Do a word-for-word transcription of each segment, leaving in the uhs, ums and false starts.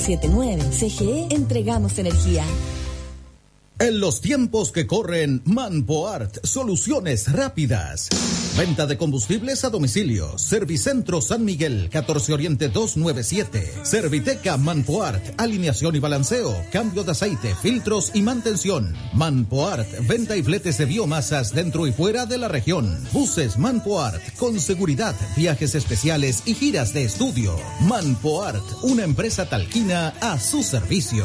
siete nueve. C G E, entregamos energía. En los tiempos que corren, Manpoart, soluciones rápidas. Venta de combustibles a domicilio. Servicentro San Miguel, catorce Oriente doscientos noventa y siete. Serviteca Manpoart, alineación y balanceo, cambio de aceite, filtros y mantención. Manpoart, venta y fletes de biomasas dentro y fuera de la región. Buses Manpoart, con seguridad, viajes especiales y giras de estudio. Manpoart, una empresa talquina a su servicio.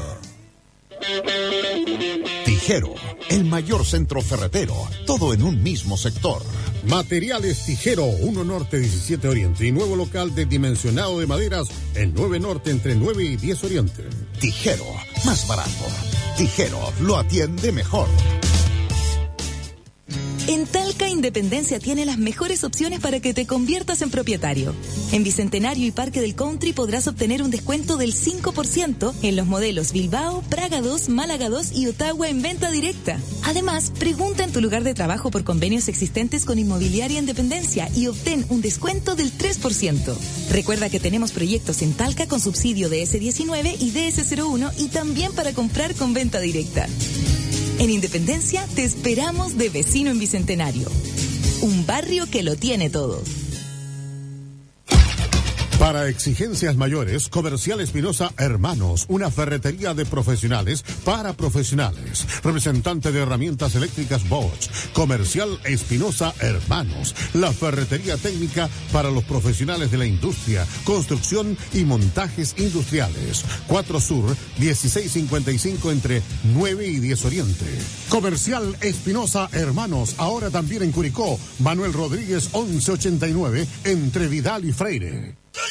Tijero, el mayor centro ferretero, todo en un mismo sector. Materiales Tijero, uno Norte diecisiete Oriente y nuevo local de dimensionado de maderas en nueve Norte entre nueve y diez Oriente. Tijero, más barato. Tijero, lo atiende mejor. En Talca Independencia tiene las mejores opciones para que te conviertas en propietario. En Bicentenario y Parque del Country podrás obtener un descuento del cinco por ciento en los modelos Bilbao, Praga dos, Málaga dos y Ottawa en venta directa. Además, pregunta en tu lugar de trabajo por convenios existentes con Inmobiliaria Independencia y obtén un descuento del tres por ciento. Recuerda que tenemos proyectos en Talca con subsidio de ese diecinueve y D S cero uno y también para comprar con venta directa. En Independencia te esperamos de vecino en Bicentenario. Un barrio que lo tiene todo. Para exigencias mayores, Comercial Espinosa Hermanos, una ferretería de profesionales para profesionales. Representante de herramientas eléctricas Bosch. Comercial Espinosa Hermanos, la ferretería técnica para los profesionales de la industria, construcción y montajes industriales. cuatro Sur, dieciséis cincuenta y cinco entre nueve y diez Oriente. Comercial Espinosa Hermanos, ahora también en Curicó. Manuel Rodríguez, once ochenta y nueve, entre Vidal y Freire.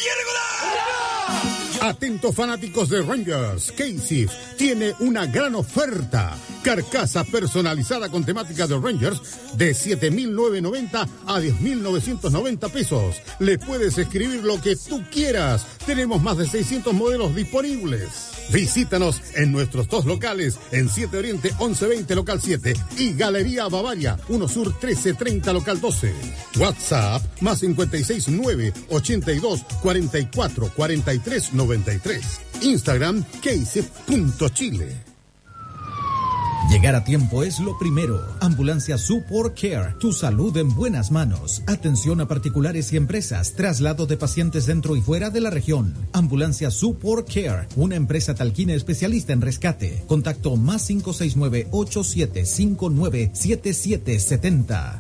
Atentos fanáticos de Rangers, Casey tiene una gran oferta. Carcasa personalizada con temática de Rangers de siete mil novecientos noventa a diez mil novecientos noventa pesos. Le puedes escribir lo que tú quieras. Tenemos más de seiscientos modelos disponibles. Visítanos en nuestros dos locales, en siete Oriente once veinte local siete y Galería Bavaria uno Sur trece treinta local doce. WhatsApp más cincuenta y seis nueve ochenta y dos cuarenta y cuatro cuarenta y tres noventa y tres. Instagram casey punto chile. Llegar a tiempo es lo primero. Ambulancia Support Care, tu salud en buenas manos. Atención a particulares y empresas, traslado de pacientes dentro y fuera de la región. Ambulancia Support Care, una empresa talquina especialista en rescate. Contacto más cinco seis nueve ocho siete cinco nueve siete siete siete cero.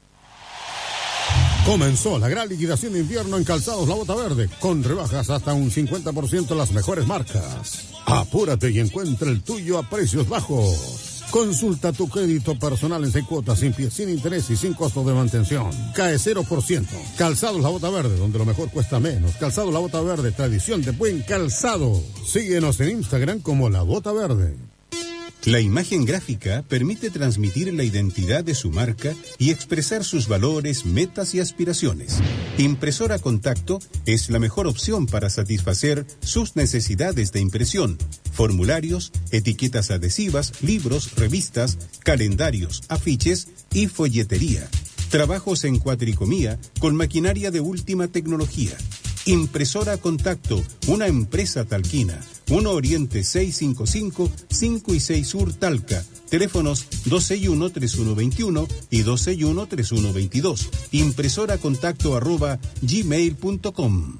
Comenzó la gran liquidación de invierno en Calzados La Bota Verde, con rebajas hasta un cincuenta por ciento en las mejores marcas. Apúrate y encuentra el tuyo a precios bajos. Consulta tu crédito personal en seis cuotas, sin pie, sin interés y sin costo de mantención. Cae cero por ciento. Calzados La Bota Verde, donde lo mejor cuesta menos. Calzados La Bota Verde, tradición de buen calzado. Síguenos en Instagram como La Bota Verde. La imagen gráfica permite transmitir la identidad de su marca y expresar sus valores, metas y aspiraciones. Impresora Contacto es la mejor opción para satisfacer sus necesidades de impresión. Formularios, etiquetas adhesivas, libros, revistas, calendarios, afiches y folletería. Trabajos en cuatricomía con maquinaria de última tecnología. Impresora Contacto, una empresa talquina. uno Oriente seiscientos cincuenta y cinco, cinco y seis Sur Talca. Teléfonos dos seis uno, tres uno dos uno y dos seis uno, tres uno dos dos. Impresora Contacto arroba gmail punto com.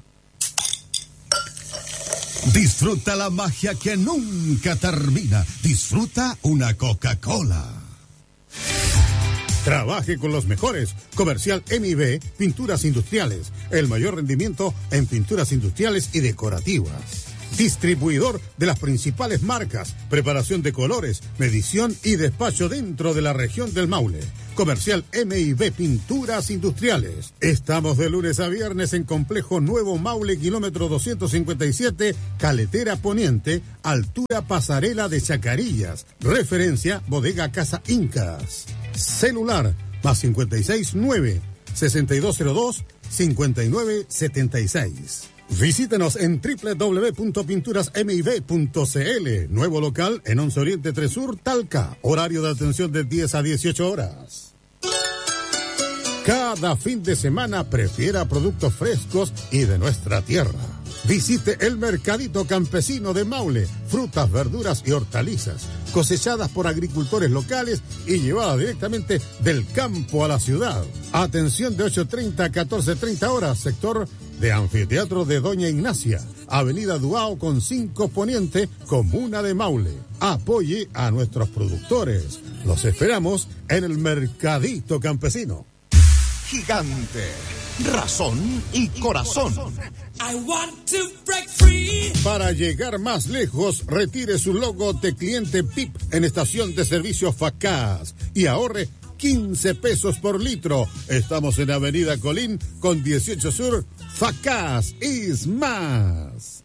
Disfruta la magia que nunca termina. Disfruta una Coca-Cola. Trabaje con los mejores. Comercial M I B, Pinturas Industriales. El mayor rendimiento en pinturas industriales y decorativas. Distribuidor de las principales marcas. Preparación de colores, medición y despacho dentro de la región del Maule. Comercial M I B Pinturas Industriales. Estamos de lunes a viernes en Complejo Nuevo Maule, kilómetro doscientos cincuenta y siete, Caletera Poniente, altura Pasarela de Chacarillas. Referencia Bodega Casa Incas. Celular más cincuenta y seis nueve, sesenta y dos cero dos, cincuenta y nueve setenta y seis. Visítenos en doble u doble u doble u punto pinturas m i b punto c l. Nuevo local en once Oriente tres Sur, Talca. Horario de atención de diez a dieciocho horas. Cada fin de semana prefiera productos frescos y de nuestra tierra. Visite el Mercadito Campesino de Maule. Frutas, verduras y hortalizas cosechadas por agricultores locales y llevadas directamente del campo a la ciudad. Atención de ocho treinta a catorce treinta horas, sector de Anfiteatro de Doña Ignacia, Avenida Duao con cinco Poniente, Comuna de Maule. Apoye a nuestros productores. Los esperamos en el Mercadito Campesino. Gigante, razón y corazón. I want to break free. Para llegar más lejos, retire su logo de cliente P I P en estación de servicio Facaz y ahorre quince pesos por litro. Estamos en Avenida Colín con dieciocho Sur. Facaz is más.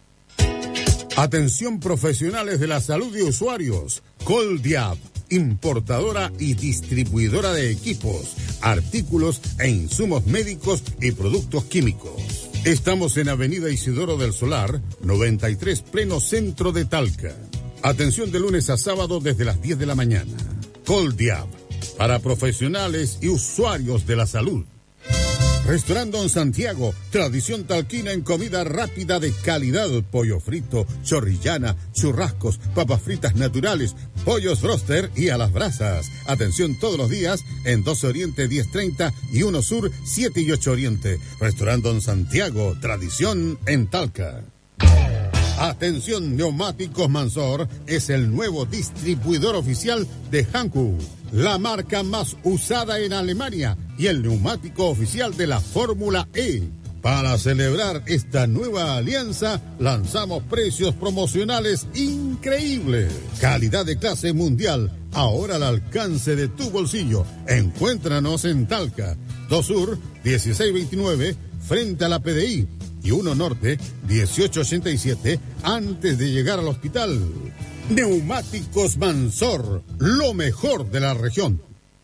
Atención profesionales de la salud y usuarios. Coldiab, importadora y distribuidora de equipos, artículos e insumos médicos y productos químicos. Estamos en Avenida Isidoro del Solar, noventa y tres, pleno centro de Talca. Atención de lunes a sábado desde las diez de la mañana. Coldiab, para profesionales y usuarios de la salud. Restaurante Don Santiago, tradición talquina en comida rápida de calidad, pollo frito, chorrillana, churrascos, papas fritas naturales, pollos broster y a las brasas. Atención todos los días en doce Oriente diez treinta y uno Sur siete y ocho Oriente. Restaurante Don Santiago, tradición en Talca. Atención, Neumáticos Mansor es el nuevo distribuidor oficial de Hankook, la marca más usada en Alemania y el neumático oficial de la Fórmula E. Para celebrar esta nueva alianza, lanzamos precios promocionales increíbles. Calidad de clase mundial, ahora al alcance de tu bolsillo. Encuéntranos en Talca, dos Sur, dieciséis veintinueve, frente a la P D I. Y uno Norte, dieciocho ochenta y siete, antes de llegar al hospital. Neumáticos Mansor, lo mejor de la región.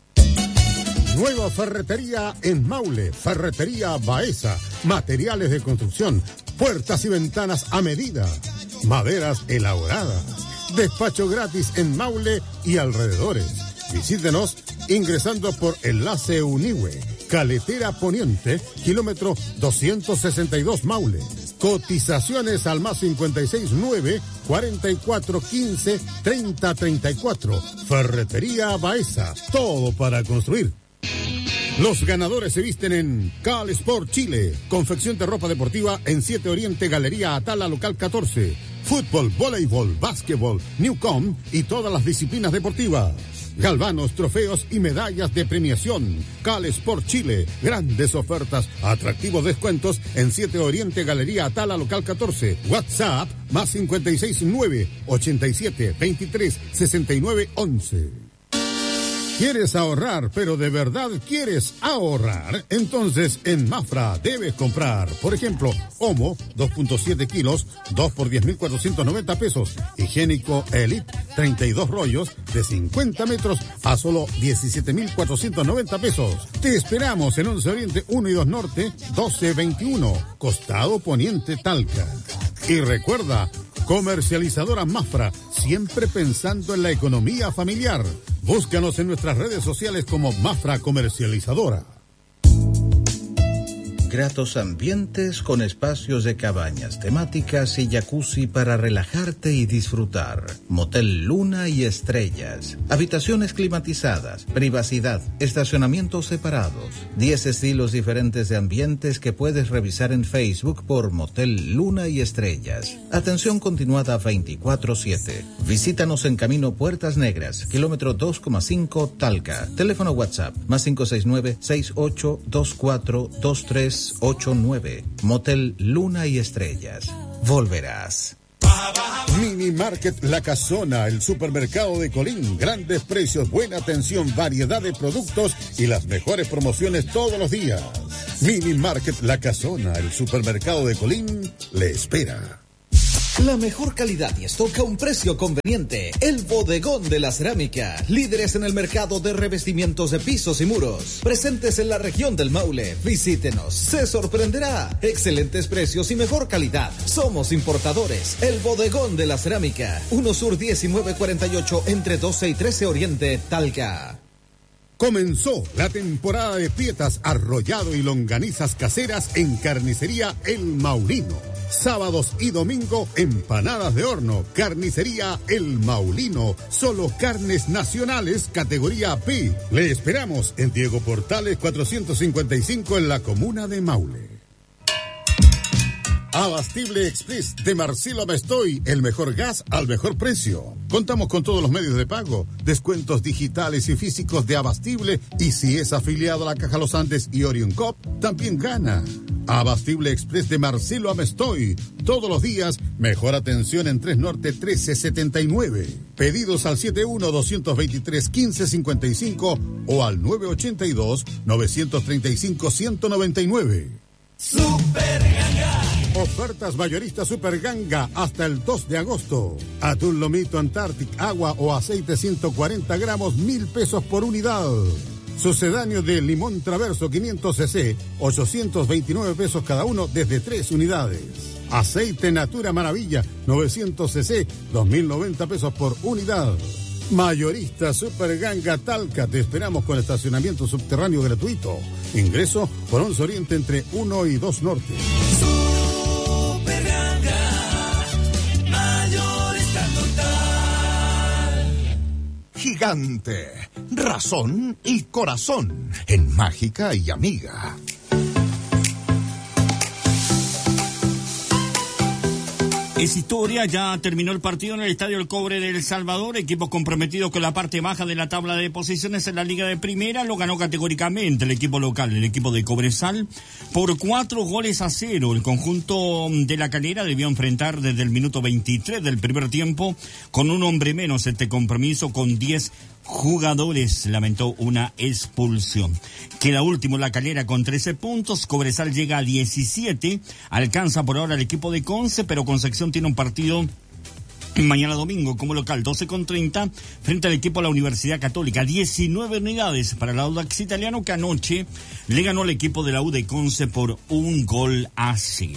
Nueva ferretería en Maule, Ferretería Baeza, materiales de construcción, puertas y ventanas a medida, maderas elaboradas, despacho gratis en Maule y alrededores. Visítenos ingresando por Enlace Unihue, Caletera Poniente, kilómetro doscientos sesenta y dos Maule. Cotizaciones al más cincuenta y seis nueve, cuarenta y cuatro quince, treinta treinta y cuatro. Ferretería Baeza, todo para construir. Los ganadores se visten en Cal Sport Chile, confección de ropa deportiva en siete Oriente, Galería Atala, local catorce. Fútbol, voleibol, básquetbol, Newcom y todas las disciplinas deportivas. Galvanos, trofeos y medallas de premiación. Cal Sport Chile, grandes ofertas, atractivos descuentos en siete Oriente, Galería Atala, local catorce. WhatsApp, más cincuenta y seis nueve, ochenta y siete, veintitrés, sesenta y nueve, once. ¿Quieres ahorrar, pero de verdad quieres ahorrar? Entonces en Mafra debes comprar, por ejemplo, Omo, dos punto siete kilos, dos por diez mil cuatrocientos noventa pesos. Higiénico Elite, treinta y dos rollos de cincuenta metros a solo diecisiete mil cuatrocientos noventa pesos. Te esperamos en once Oriente uno y dos Norte, doce veintiuno, Costado Poniente Talca. Y recuerda, comercializadora Mafra, siempre pensando en la economía familiar. Búscanos en nuestras redes sociales como Mafra Comercializadora. Gratos ambientes con espacios de cabañas temáticas y jacuzzi para relajarte y disfrutar. Motel Luna y Estrellas. Habitaciones climatizadas, privacidad, estacionamientos separados. diez estilos diferentes de ambientes que puedes revisar en Facebook por Motel Luna y Estrellas. Atención continuada veinticuatro siete. Visítanos en Camino Puertas Negras, kilómetro dos coma cinco Talca. Teléfono WhatsApp, más cinco seis nueve, seis ocho dos cuatro, dos tres ocho nueve. Motel Luna y Estrellas. Volverás. Mini Market La Casona, el supermercado de Colín. Grandes precios, buena atención, variedad de productos y las mejores promociones todos los días. Mini Market La Casona, el supermercado de Colín, le espera. La mejor calidad y stock a un precio conveniente. El Bodegón de la Cerámica. Líderes en el mercado de revestimientos de pisos y muros. Presentes en la región del Maule. Visítenos. Se sorprenderá. Excelentes precios y mejor calidad. Somos importadores. El Bodegón de la Cerámica. uno Sur diecinueve cuarenta y ocho entre doce y trece Oriente, Talca. Comenzó la temporada de pietas, arrollado y longanizas caseras en Carnicería El Maulino. Sábados y domingo, empanadas de horno. Carnicería El Maulino. Solo carnes nacionales, categoría P. Le esperamos en Diego Portales cuatrocientos cincuenta y cinco en la comuna de Maule. Abastible Express de Marcelo Amestoy, el mejor gas al mejor precio. Contamos con todos los medios de pago, descuentos digitales y físicos de Abastible, y si es afiliado a la Caja Los Andes y Orion Cop, también gana. Abastible Express de Marcelo Amestoy, todos los días, mejor atención en tres Norte trece setenta y nueve. Pedidos al setenta y uno, doscientos veintitrés, quince cincuenta y cinco o al nueve ochenta y dos, novecientos treinta y cinco, ciento noventa y nueve. Super Ganga. Ofertas mayoristas Super Ganga hasta el dos de agosto. Atún lomito Antarctic, agua o aceite ciento cuarenta gramos, mil pesos por unidad. Sucedáneo de limón traverso quinientos centilitros, ochocientos veintinueve pesos cada uno desde tres unidades. Aceite Natura Maravilla, novecientos centilitros, dos mil noventa pesos por unidad. Mayorista Super Ganga Talca, te esperamos con estacionamiento subterráneo gratuito. Ingreso por once Oriente entre uno y dos Norte. Super Ganga, mayorista total. Gigante, razón y corazón en Mágica y Amiga. Es historia, ya terminó el partido en el Estadio El Cobre de El Salvador, equipo comprometido con la parte baja de la tabla de posiciones en la Liga de Primera, lo ganó categóricamente el equipo local, el equipo de Cobresal, por cuatro goles a cero. El conjunto de La Calera debió enfrentar desde el minuto veintitrés del primer tiempo con un hombre menos este compromiso con diez jugadores, lamentó una expulsión. Queda último La Calera con trece puntos, Cobresal llega a diecisiete, alcanza por ahora el equipo de Conce, pero Concepción tiene un partido mañana domingo como local, doce con treinta, frente al equipo de la Universidad Católica. diecinueve unidades para el Audax Italiano, que anoche le ganó al equipo de la U de Conce por un gol a cero.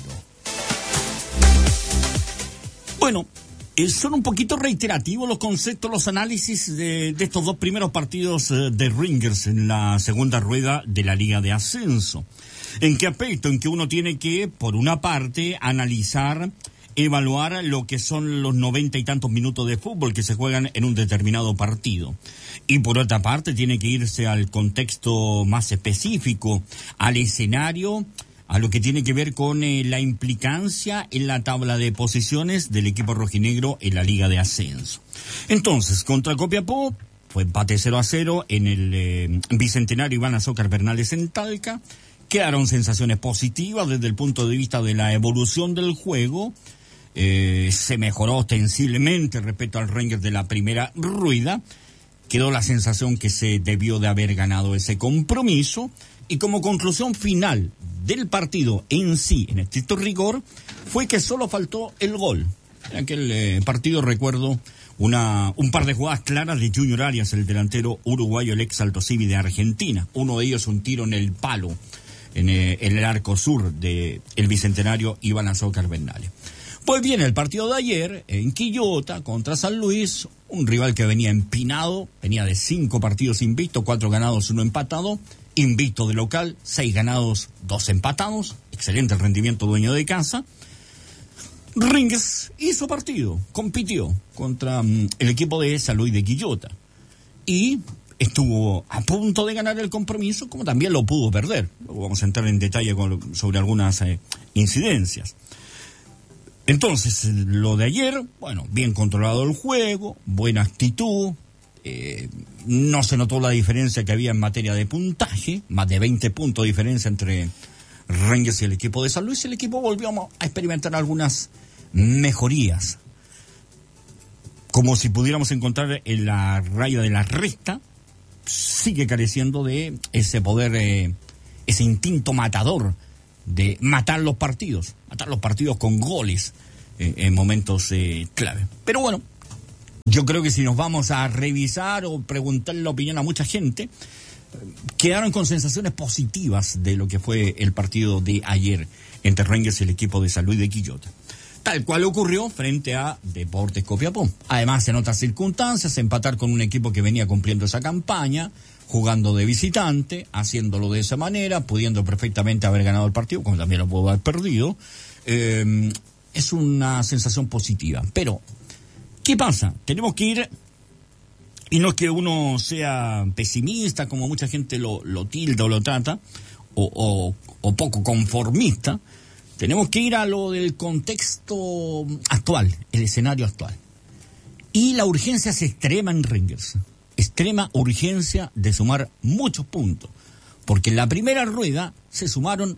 Bueno, Eh, son un poquito reiterativos los conceptos, los análisis de, de estos dos primeros partidos eh, de Rangers en la segunda rueda de la Liga de Ascenso. ¿En qué aspecto? En que uno tiene que, por una parte, analizar, evaluar lo que son los noventa y tantos minutos de fútbol que se juegan en un determinado partido. Y por otra parte, tiene que irse al contexto más específico, al escenario, a lo que tiene que ver con eh, la implicancia en la tabla de posiciones del equipo rojinegro en la Liga de Ascenso. Entonces, contra Copiapó, fue empate cero a cero en el eh, Bicentenario Iván Azócar Bernales en Talca. Quedaron sensaciones positivas desde el punto de vista de la evolución del juego. Eh, se mejoró ostensiblemente respecto al Rangers de la primera rueda. Quedó la sensación que se debió de haber ganado ese compromiso. Y como conclusión final del partido en sí, en estricto rigor, fue que solo faltó el gol. En aquel eh, partido recuerdo una un par de jugadas claras de Junior Arias, el delantero uruguayo, el ex Alto Civi de Argentina. Uno de ellos un tiro en el palo, en, eh, en el arco sur del Bicentenario Iván Azócar Bernales. Pues bien, el partido de ayer en Quillota contra San Luis, un rival que venía empinado, venía de cinco partidos invictos, cuatro ganados, uno empatado. Invicto de local, seis ganados, dos empatados. Excelente el rendimiento dueño de casa. Rangers hizo partido, compitió contra um, el equipo de San Luis de Quillota. Y estuvo a punto de ganar el compromiso, como también lo pudo perder. Luego vamos a entrar en detalle con, sobre algunas eh, incidencias. Entonces, lo de ayer, bueno, bien controlado el juego, buena actitud. Eh, no se notó la diferencia que había en materia de puntaje, más de veinte puntos de diferencia entre Rangers y el equipo de San Luis. El equipo volvió a experimentar algunas mejorías, como si pudiéramos encontrar en la raya de la resta. Sigue careciendo de ese poder, eh, ese instinto matador de matar los partidos, matar los partidos con goles eh, en momentos eh, clave. Pero bueno, yo creo que si nos vamos a revisar o preguntar la opinión a mucha gente, quedaron con sensaciones positivas de lo que fue el partido de ayer entre Rangers y el equipo de San Luis de Quillota. tal cual ocurrió frente a Deportes Copiapó. Además, en otras circunstancias, empatar con un equipo que venía cumpliendo esa campaña, jugando de visitante, haciéndolo de esa manera, pudiendo perfectamente haber ganado el partido, como también lo pudo haber perdido, eh, es una sensación positiva. Pero, ¿qué pasa? Tenemos que ir, y no es que uno sea pesimista, como mucha gente lo, lo tilda o lo trata, o, o, o poco conformista. Tenemos que ir a lo del contexto actual, el escenario actual. Y la urgencia es extrema en Rangers. Extrema urgencia de sumar muchos puntos. Porque en la primera rueda se sumaron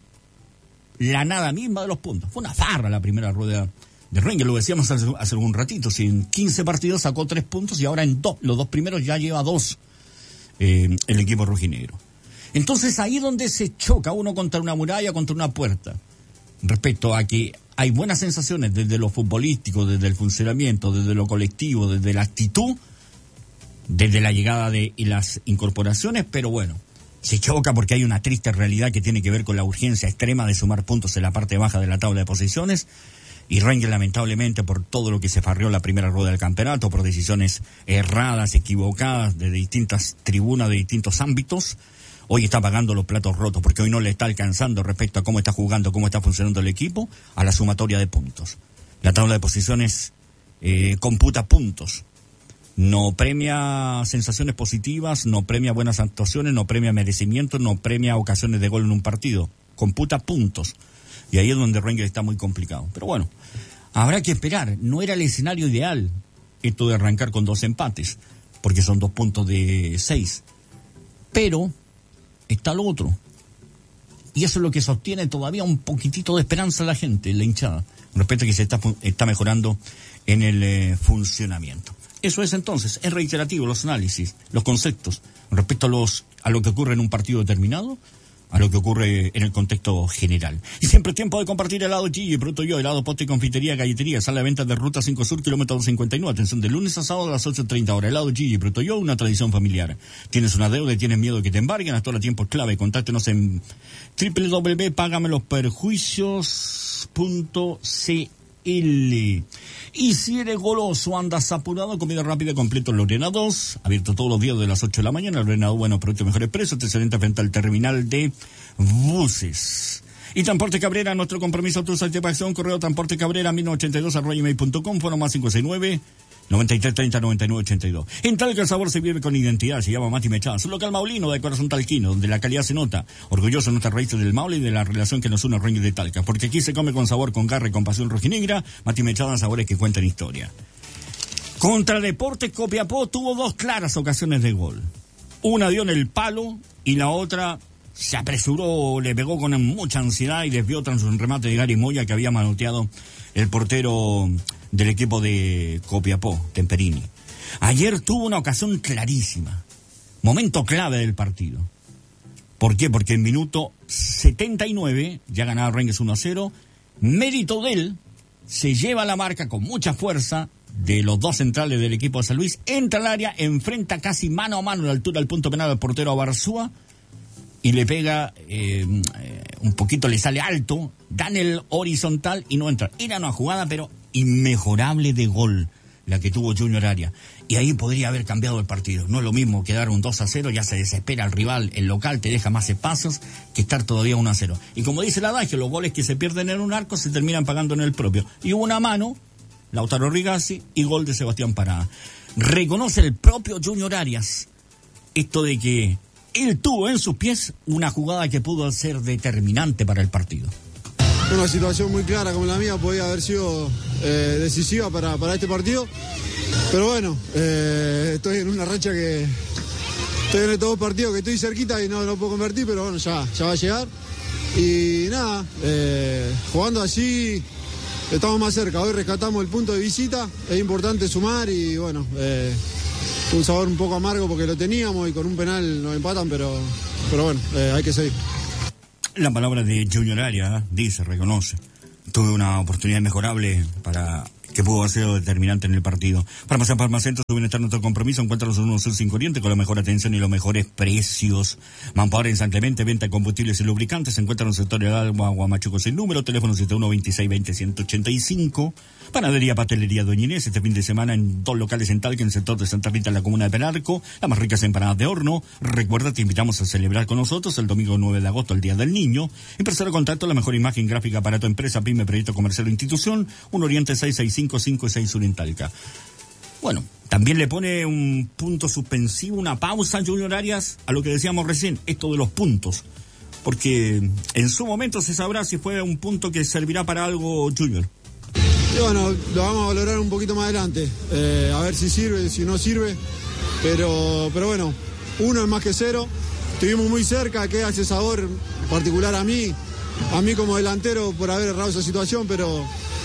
la nada misma de los puntos. Fue una farra la primera rueda de Rangers, lo decíamos hace, hace un ratito. Si en quince partidos sacó tres puntos y ahora en dos, los dos primeros ya lleva dos eh, el equipo rojinegro. Entonces ahí es donde se choca uno contra una muralla, contra una puerta. Respecto a que hay buenas sensaciones desde lo futbolístico, desde el funcionamiento, desde lo colectivo, desde la actitud, desde la llegada de y las incorporaciones, pero bueno, se choca porque hay una triste realidad que tiene que ver con la urgencia extrema de sumar puntos en la parte baja de la tabla de posiciones, y Rangers lamentablemente por todo lo que se farrió en la primera rueda del campeonato, por decisiones erradas, equivocadas de distintas tribunas, de distintos ámbitos, hoy está pagando los platos rotos, porque hoy no le está alcanzando respecto a cómo está jugando, cómo está funcionando el equipo, a la sumatoria de puntos. La tabla de posiciones eh, computa puntos, no premia sensaciones positivas, no premia buenas actuaciones, no premia merecimientos, no premia ocasiones de gol en un partido, computa puntos. Y ahí es donde Rangers está muy complicado. Pero bueno, habrá que esperar, no era el escenario ideal esto de arrancar con dos empates, porque son dos puntos de seis. Pero está lo otro. Y eso es lo que sostiene todavía un poquitito de esperanza a la gente, la hinchada, respecto a que se está, está mejorando en el eh, funcionamiento. Eso es entonces, es reiterativo los análisis, los conceptos, respecto a los a lo que ocurre en un partido determinado, a lo que ocurre en el contexto general. Y siempre es tiempo de compartir helado Gigi, Pronto Yo, helado, postre, confitería, galletería, sala de ventas de Ruta cinco Sur, kilómetro cincuenta y nueve, atención de lunes a sábado a las ocho treinta horas. Helado Gigi, Pronto Yo, una tradición familiar. ¿Tienes una deuda y tienes miedo de que te embarguen? Hasta ahora tiempo es clave, contáctenos en doble u doble u doble u punto págameloperjuicios punto c l. Y si eres goloso, andas apurado, comida rápida completo en Lorena dos, abierto todos los días de las ocho de la mañana. Lorena dos, buenos productos, mejores precios, excelente frente al terminal de buses. Y Transporte Cabrera, nuestro compromiso, tu satisfacción, correo transporte cabrera mil novecientos ochenta y dos arroba gmail punto com, foro más cinco seis nueve, noventa y tres treinta, noventa y nueve ochenta y dos. En Talca el sabor se vive con identidad, se llama Mati Mechada, su local maulino de corazón talquino, donde la calidad se nota, orgulloso de nuestras raíces del Maule y de la relación que nos une a Rangers de Talca, porque aquí se come con sabor, con garra y con pasión rojinegra. Mati Mechada, sabores que cuentan historia. Contra Deportes Copiapó tuvo dos claras ocasiones de gol. Una dio en el palo y la otra se apresuró, le pegó con mucha ansiedad y desvió tras un remate de Gary Moya que había manoteado el portero del equipo de Copiapó, Temperini. Ayer tuvo una ocasión clarísima, momento clave del partido. ¿Por qué? Porque en minuto setenta y nueve ya ganaba Rangers uno a cero, mérito de él, se lleva la marca con mucha fuerza de los dos centrales del equipo de San Luis, entra al área, enfrenta casi mano a mano a la altura del punto penal al portero a Barzúa, y le pega eh, eh, un poquito, le sale alto, dan el horizontal y no entra. Era una jugada pero inmejorable de gol la que tuvo Junior Arias, y ahí podría haber cambiado el partido. No es lo mismo quedar un dos a cero, ya se desespera el rival, el local te deja más espacios que estar todavía uno a cero. Y como dice el adagio, los goles que se pierden en un arco se terminan pagando en el propio. Y hubo una mano, Lautaro Rigazzi, y gol de Sebastián Parada. Reconoce el propio Junior Arias esto de que él tuvo en sus pies una jugada que pudo ser determinante para el partido. Una situación muy clara como la mía podía haber sido eh, decisiva para, para este partido, pero bueno, eh, estoy en una racha que estoy en estos dos partidos que estoy cerquita y no lo puedo convertir, pero bueno, ya, ya va a llegar. Y nada, eh, jugando así estamos más cerca. Hoy rescatamos el punto de visita, es importante sumar y bueno, eh, un sabor un poco amargo porque lo teníamos y con un penal nos empatan, pero, pero bueno, eh, hay que seguir. La palabra de Junior Arias, ¿eh? Dice, reconoce. Tuve una oportunidad mejorable para que pudo haber sido determinante en el partido. Farmacia Farmacentro, su bienestar, nuestro compromiso. Encuéntranos en uno Sur cinco Oriente con la mejor atención y los mejores precios. Manpower en San Clemente, venta de combustibles y lubricantes. Se encuentra en el sector del Agua, Guamachuco sin número. Teléfono siete uno veintiséis veinte ciento ochenta y cinco. Panadería, pastelería Doña Inés. Este fin de semana en dos locales en Talca, en el sector de Santa Rita, en la comuna de Penarco. Las más ricas empanadas de horno. Recuerda, te invitamos a celebrar con nosotros el domingo nueve de agosto, el Día del Niño. Impresora contacto, la mejor imagen gráfica para tu empresa, pyme, proyecto comercial o institución. un Oriente seis seis cinco cinco seis uno en Talca. Bueno, también le pone un punto suspensivo, una pausa, Junior Arias, a lo que decíamos recién, esto de los puntos. Porque en su momento se sabrá si fue un punto que servirá para algo, Junior. Y bueno, lo vamos a valorar un poquito más adelante, eh, a ver si sirve, si no sirve. Pero, pero bueno, uno es más que cero. Estuvimos muy cerca, queda ese sabor particular a mí, a mí como delantero por haber errado esa situación, pero...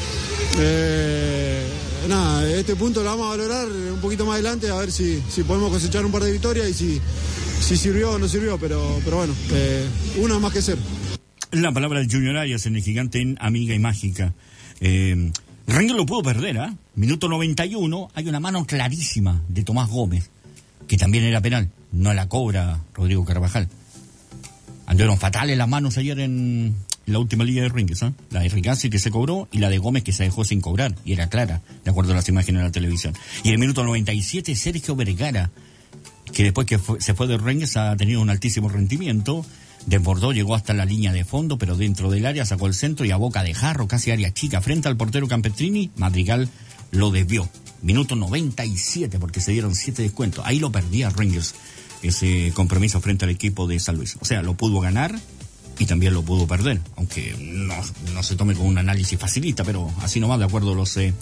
Eh, nada, este punto lo vamos a valorar un poquito más adelante a ver si, si podemos cosechar un par de victorias y si, si sirvió o no sirvió, pero, pero bueno, eh, uno es más que cero. La palabra de Junior Arias en el gigante en Amiga y Mágica. Eh, Rangel lo pudo perder, ¿ah? ¿eh? Minuto noventa y uno, hay una mano clarísima de Tomás Gómez, que también era penal, no la cobra Rodrigo Carvajal. Anduvieron fatales las manos ayer en... la última liga de Rangers, ¿eh? La de Ricassi que se cobró y la de Gómez que se dejó sin cobrar, y era clara, de acuerdo a las imágenes de la televisión. Y en el minuto noventa y siete, Sergio Vergara, que después que fue, se fue de Rangers ha tenido un altísimo rendimiento, desbordó, llegó hasta la línea de fondo, pero dentro del área sacó el centro y a boca de jarro, casi área chica, frente al portero Campestrini, Madrigal lo desvió. Minuto noventa y siete, porque se dieron siete descuentos. Ahí lo perdía Rangers, ese compromiso frente al equipo de San Luis. O sea, lo pudo ganar y también lo pudo perder, aunque no, no se tome con un análisis facilista, pero así nomás, de acuerdo a los eh,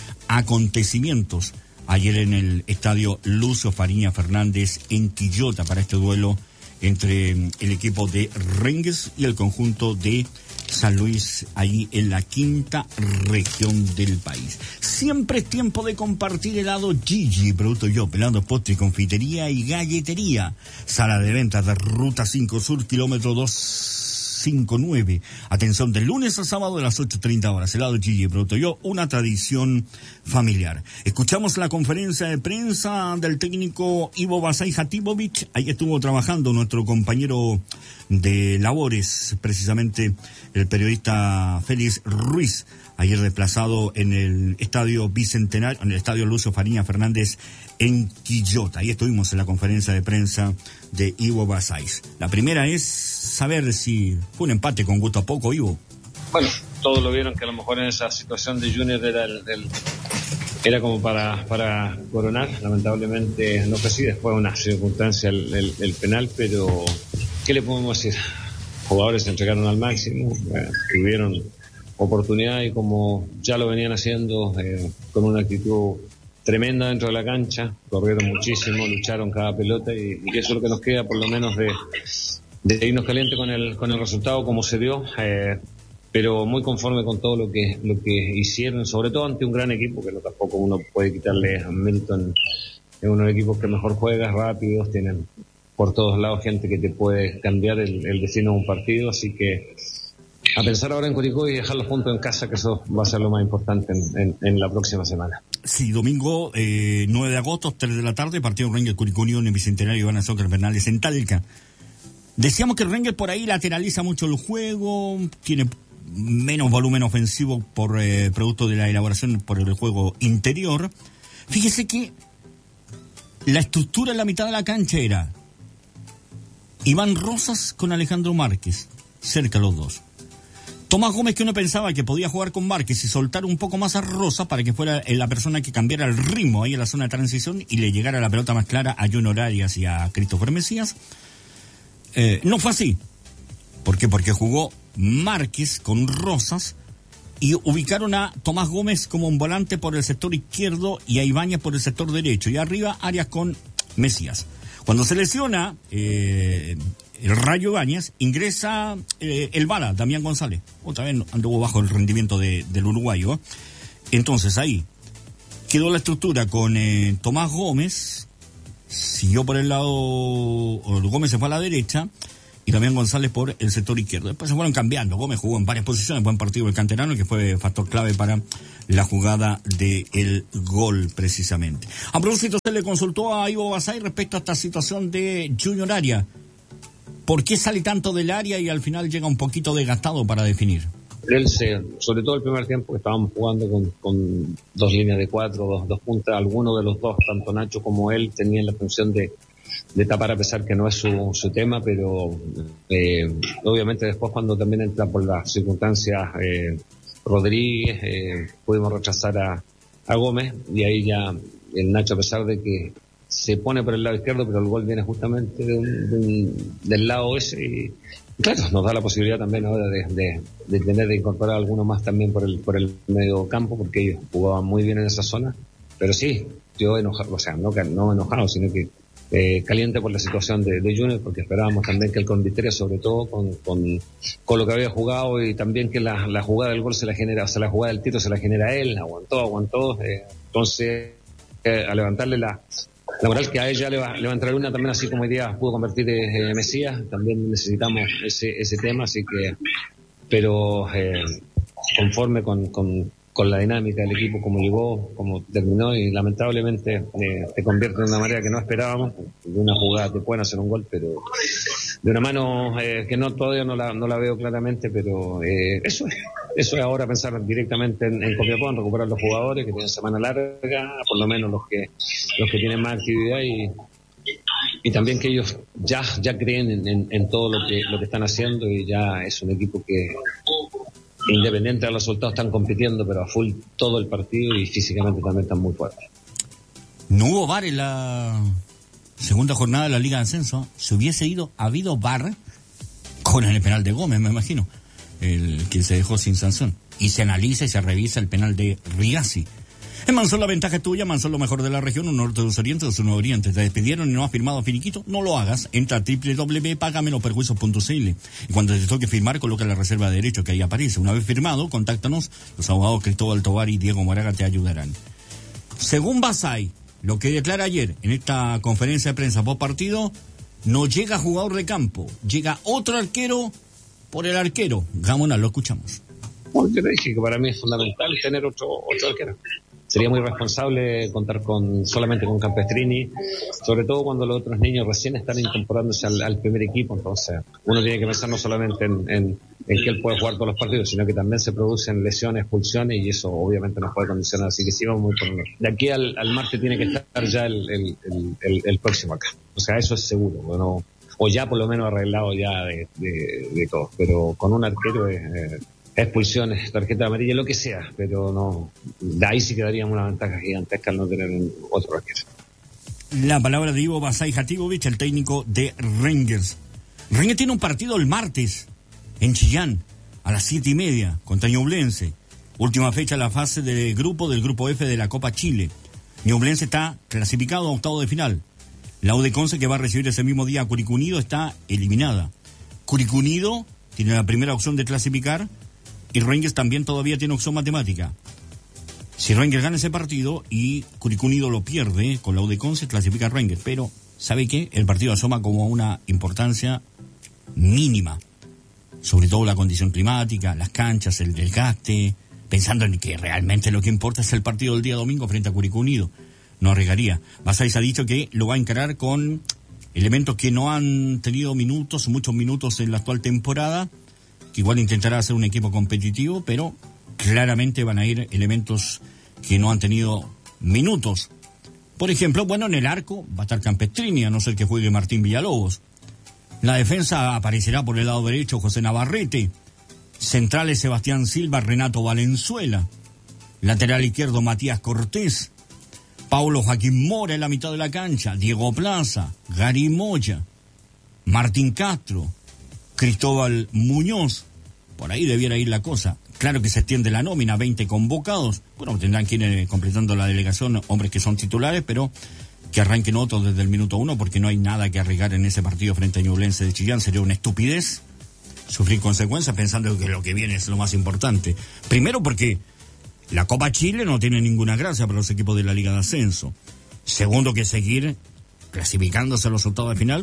acontecimientos ayer en el estadio Lucio Fariña Fernández en Quillota para este duelo entre el equipo de Rangers y el conjunto de San Luis, ahí en la quinta región del país. Siempre es tiempo de compartir helado Gigi, producto yo, pelando postre, confitería y galletería. Sala de ventas de Ruta cinco Sur, kilómetro doscientos cincuenta y nueve. Atención, de lunes a sábado a las ocho treinta horas. Helado Gigi, producto yo, una tradición familiar. Escuchamos la conferencia de prensa del técnico Ivo Basay Jatibovic. Ahí estuvo trabajando nuestro compañero de labores, precisamente el periodista Félix Ruiz, ayer desplazado en el estadio Bicentenario, en el estadio Lucio Fariña Fernández en Quillota. Ahí estuvimos en la conferencia de prensa de Ivo Basay. La primera es saber si fue un empate con gusto a poco, Ivo. Bueno, todos lo vieron que a lo mejor en esa situación de Junior era el, el era como para para coronar. Lamentablemente no fue así, después de una circunstancia el, el, el penal, pero ¿qué le podemos decir? Jugadores se entregaron al máximo, eh, tuvieron oportunidad y como ya lo venían haciendo, eh, con una actitud tremenda dentro de la cancha, corrieron muchísimo, lucharon cada pelota y, y eso es lo que nos queda por lo menos de, de irnos caliente con el con el resultado como se dio, eh, pero muy conforme con todo lo que lo que hicieron, sobre todo ante un gran equipo que no tampoco uno puede quitarle a Milton. Es uno de los equipos que mejor juega, rápidos, tienen por todos lados gente que te puede cambiar el, el destino de un partido, así que a pensar ahora en Curicó y dejar los puntos en casa, que eso va a ser lo más importante en, en, en la próxima semana. Sí, domingo eh, nueve de agosto, tres de la tarde, partido Rangers Curicó Unión en Bicentenario Iván Azócar Bernales en Talca. Decíamos que Rangers por ahí lateraliza mucho el juego, tiene menos volumen ofensivo por eh, producto de la elaboración por el juego interior. Fíjese que la estructura en la mitad de la cancha era Iván Rosas con Alejandro Márquez, cerca los dos. Tomás Gómez, que uno pensaba que podía jugar con Márquez y soltar un poco más a Rosa para que fuera la persona que cambiara el ritmo ahí en la zona de transición y le llegara la pelota más clara a Junior Arias y a Christopher Mesías. Eh, no fue así. ¿Por qué? Porque jugó Márquez con Rosas y ubicaron a Tomás Gómez como un volante por el sector izquierdo y a Ibáñez por el sector derecho. Y arriba Arias con Mesías. Cuando se lesiona eh, el Rayo Ibáñez, ingresa eh, el Bala, Damián González. Otra vez anduvo bajo el rendimiento de, del uruguayo. ¿eh? Entonces ahí quedó la estructura con eh, Tomás Gómez, siguió por el lado, Gómez se fue a la derecha, y Damián González por el sector izquierdo. Después se fueron cambiando. Gómez jugó en varias posiciones, buen partido el canterano, que fue factor clave para la jugada del gol, precisamente. A propósito, se le consultó a Ivo Basay respecto a esta situación de Junior Arias. ¿Por qué sale tanto del área y al final llega un poquito desgastado para definir? Él se, sobre todo el primer tiempo que estábamos jugando con, con dos líneas de cuatro, dos, dos puntas, alguno de los dos, tanto Nacho como él, tenían la función de, de tapar, a pesar que no es su, su tema, pero eh, obviamente después cuando también entra por las circunstancias eh, Rodríguez, eh, pudimos rechazar a, a Gómez, y ahí ya el Nacho, a pesar de que se pone por el lado izquierdo, pero el gol viene justamente de un, de un, del lado ese, y claro, nos da la posibilidad también ahora de, de, de tener de incorporar a alguno más también por el por el medio campo, porque ellos jugaban muy bien en esa zona. Pero sí, yo enojado, o sea, no, no enojado, sino que eh, caliente por la situación de, de Junior, porque esperábamos también que el Conviteria, sobre todo con, con, con lo que había jugado, y también que la, la jugada del gol se la genera, o sea, la jugada del tiro se la genera él, aguantó, aguantó, eh, entonces eh, a levantarle la La moral que a ella le va, le va a entrar una también, así como hoy día pudo convertir en eh, Mesías, también necesitamos ese ese tema, así que, pero eh, conforme con, con, con la dinámica del equipo, como llegó, como terminó, y lamentablemente eh, se convierte de una manera que no esperábamos. De una jugada te pueden hacer un gol, pero de una mano eh, que no todavía no la, no la veo claramente, pero eh, eso es. Eso es ahora pensar directamente en, en Copiapó, en recuperar los jugadores que tienen semana larga, por lo menos los que los que tienen más actividad, y, y también que ellos ya ya creen en, en, en todo lo que lo que están haciendo, y ya es un equipo que, independiente de los resultados, están compitiendo, pero a full todo el partido, y físicamente también están muy fuertes. No hubo V A R en la segunda jornada de la Liga de Ascenso. Si hubiese ido, habido V A R con el penal de Gómez, me imagino, el que se dejó sin sanción, y se analiza y se revisa el penal de Rigazzi. En Mansol la ventaja es tuya, Mansol lo mejor de la región, un norte, dos orientes, dos uno oriente. Te despidieron y no has firmado finiquito, no lo hagas. Entra a doble u doble u doble u punto paga menos perjuicios punto c l y cuando te toque firmar, coloca la reserva de derecho que ahí aparece. Una vez firmado, contáctanos, los abogados Cristóbal Tovar y Diego Moraga te ayudarán. Según Basay, lo que declara ayer en esta conferencia de prensa post partido, no llega jugador de campo, llega otro arquero por el arquero. Gamona, lo escuchamos. Bueno, yo le dije que para mí es fundamental tener otro otro arquero. Sería muy responsable contar con solamente con Campestrini, sobre todo cuando los otros niños recién están incorporándose al, al primer equipo. Entonces uno tiene que pensar no solamente en, en, en que él puede jugar todos los partidos, sino que también se producen lesiones, expulsiones, y eso obviamente nos puede condicionar. Así que sí, vamos muy por uno. De aquí al, al martes tiene que estar ya el, el, el, el, el próximo acá. O sea, eso es seguro. Bueno, o ya por lo menos arreglado ya de, de, de todo. Pero con un arquero es... Eh, expulsiones, tarjeta amarilla, lo que sea, pero no, de ahí sí quedaríamos una ventaja gigantesca al no tener un, otro arquero. La palabra de Ivo Basay Jatigovic, el técnico de Rangers. Rangers tiene un partido el martes en Chillán a las siete y media contra Ñublense. Última fecha de la fase de grupo del grupo F de la Copa Chile. Ñublense está clasificado a octavo de final. La U de Conce, que va a recibir ese mismo día a Curicó Unido, está eliminada. Curicó Unido tiene la primera opción de clasificar, y Rangers también todavía tiene opción matemática. Si Rangers gana ese partido y Curicó Unido lo pierde con la U de Conce, clasifica a Rangers. Pero, ¿sabe qué? El partido asoma como una importancia mínima. Sobre todo la condición climática, las canchas, el desgaste, pensando en que realmente lo que importa es el partido del día domingo frente a Curicó Unido. No arriesgaría. Basay ha dicho que lo va a encarar con elementos que no han tenido minutos, muchos minutos en la actual temporada, que igual intentará hacer un equipo competitivo, pero claramente van a ir elementos que no han tenido minutos. Por ejemplo, bueno, en el arco va a estar Campestrini, a no ser que juegue Martín Villalobos. La defensa aparecerá por el lado derecho José Navarrete. Centrales Sebastián Silva, Renato Valenzuela. Lateral izquierdo Matías Cortés. Paulo Joaquín Mora en la mitad de la cancha. Diego Plaza, Gary Moya, Martín Castro, Cristóbal Muñoz. Por ahí debiera ir la cosa. Claro que se extiende la nómina, veinte convocados. Bueno, tendrán que ir completando la delegación hombres que son titulares, pero que arranquen otros desde el minuto uno, porque no hay nada que arriesgar en ese partido frente a Ñublense de Chillán. Sería una estupidez sufrir consecuencias pensando que lo que viene es lo más importante. Primero porque la Copa Chile no tiene ninguna gracia para los equipos de la Liga de Ascenso. Segundo, que seguir clasificándose a los octavos de final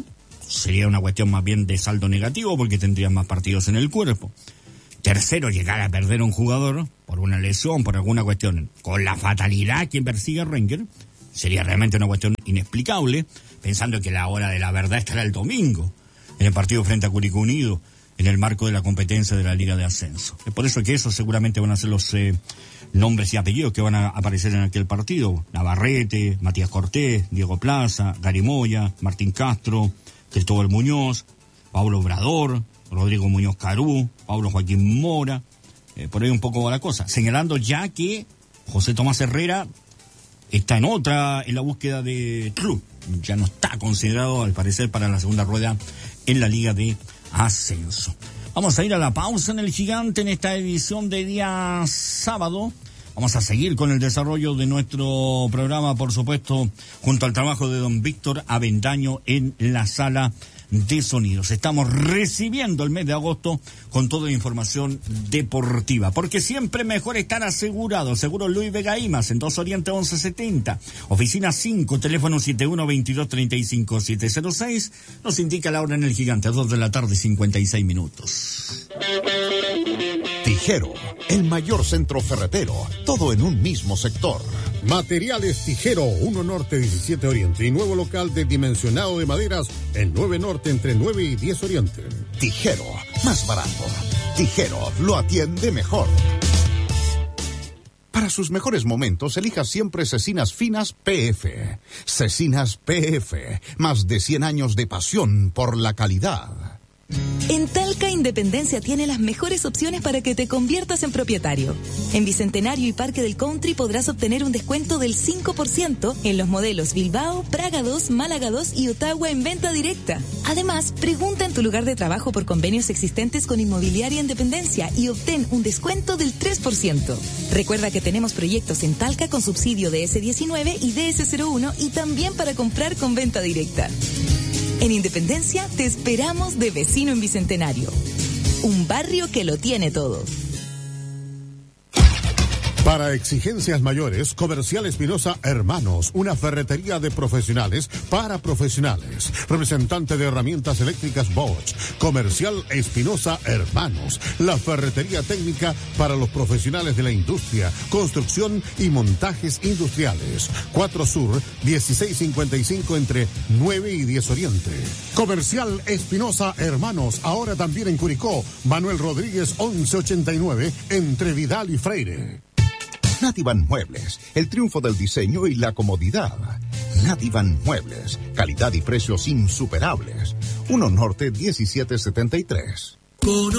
sería una cuestión más bien de saldo negativo porque tendrían más partidos en el cuerpo. Tercero, llegar a perder a un jugador por una lesión, por alguna cuestión, con la fatalidad que persigue Rangers, sería realmente una cuestión inexplicable, pensando que la hora de la verdad estará el domingo, en el partido frente a Curicó Unido, en el marco de la competencia de la Liga de Ascenso. Es por eso que esos seguramente van a ser los eh, nombres y apellidos que van a aparecer en aquel partido. Navarrete, Matías Cortés, Diego Plaza, Gary Moya, Martín Castro, Cristóbal Muñoz, Pablo Obrador, Rodrigo Muñoz Carú, Pablo Joaquín Mora, eh, por ahí un poco va la cosa, señalando ya que José Tomás Herrera está en otra, en la búsqueda de club, ya no está considerado al parecer para la segunda rueda en la Liga de Ascenso. Vamos a ir a la pausa en el Gigante en esta edición de día sábado. Vamos a seguir con el desarrollo de nuestro programa, por supuesto, junto al trabajo de don Víctor Avendaño en la sala de sonidos. Estamos recibiendo el mes de agosto con toda la información deportiva, porque siempre mejor estar asegurado. Seguro Luis Vega Imas en dos Oriente once setenta, oficina cinco, teléfono siete uno veintidós treinta y cinco siete cero seis. Nos indica la hora en el Gigante, a dos de la tarde, cincuenta y seis minutos. Tijero, el mayor centro ferretero, todo en un mismo sector. Materiales Tijero, uno Norte diecisiete Oriente y nuevo local de dimensionado de maderas en nueve Norte entre nueve y diez Oriente. Tijero, más barato. Tijero, lo atiende mejor. Para sus mejores momentos, elija siempre Cecinas Finas P F. Cecinas P F, más de cien años de pasión por la calidad. En Talca Independencia tiene las mejores opciones para que te conviertas en propietario. En Bicentenario y Parque del Country podrás obtener un descuento del cinco por ciento en los modelos Bilbao, Praga dos, Málaga dos y Ottawa en venta directa. Además, pregunta en tu lugar de trabajo por convenios existentes con Inmobiliaria Independencia y obtén un descuento del tres por ciento. Recuerda que tenemos proyectos en Talca con subsidio de ese diecinueve y D S cero uno y también para comprar con venta directa. En Independencia te esperamos de vecino en Bicentenario. Un barrio que lo tiene todo. Para exigencias mayores, Comercial Espinosa Hermanos, una ferretería de profesionales para profesionales. Representante de herramientas eléctricas Bosch. Comercial Espinosa Hermanos, la ferretería técnica para los profesionales de la industria, construcción y montajes industriales. cuatro Sur, dieciséis cincuenta y cinco entre nueve y diez Oriente. Comercial Espinosa Hermanos, ahora también en Curicó. Manuel Rodríguez once ochenta y nueve entre Vidal y Freire. Nativan Muebles, el triunfo del diseño y la comodidad. Nativan Muebles, calidad y precios insuperables. uno Norte diecisiete setenta y tres.